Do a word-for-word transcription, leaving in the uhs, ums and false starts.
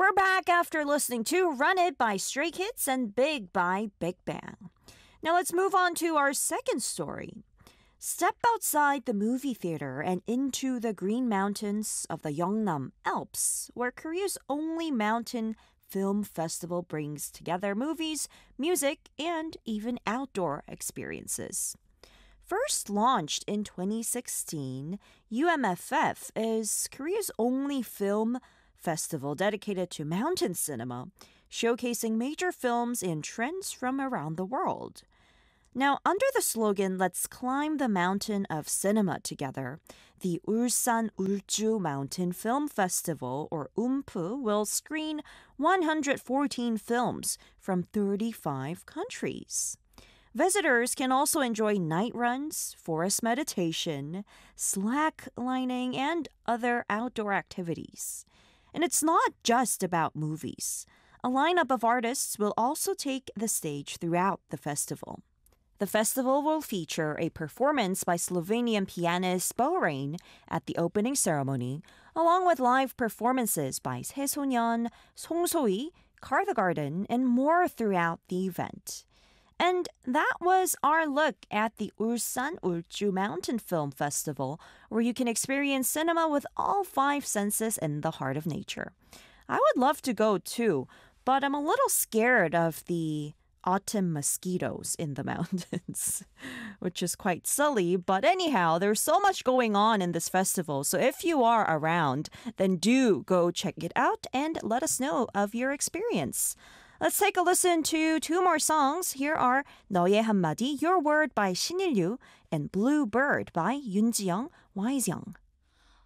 we're back after listening to Run It by Stray Kids and Big by Big Bang. Now let's move on to our second story. Step outside the movie theater and into the green mountains of the Yeongnam Alps, where Korea's only mountain film festival brings together movies, music, and even outdoor experiences. First launched in twenty sixteen, U M F F is Korea's only film festival dedicated to mountain cinema, showcasing major films and trends from around the world. Now, under the slogan, Let's Climb the Mountain of Cinema Together, the Ulsan Ulju Mountain Film Festival, or UMPU, will screen one hundred fourteen films from thirty-five countries. Visitors can also enjoy night runs, forest meditation, slacklining, and other outdoor activities. And it's not just about movies. A lineup of artists will also take the stage throughout the festival. The festival will feature a performance by Slovenian pianist Borain at the opening ceremony, along with live performances by Seso년, Song So-hee, Car the Garden, and more throughout the event. And that was our look at the Ulsan Ulju Mountain Film Festival, where you can experience cinema with all five senses in the heart of nature. I would love to go too, but I'm a little scared of the autumn mosquitoes in the mountains, which is quite silly. But anyhow, there's so much going on in this festival. So if you are around, then do go check it out and let us know of your experience. Let's take a listen to two more songs. Here are 너의 한마디, Your Word by Shin Il-yu and Blue Bird by Yoon Ji-young, Wise Young.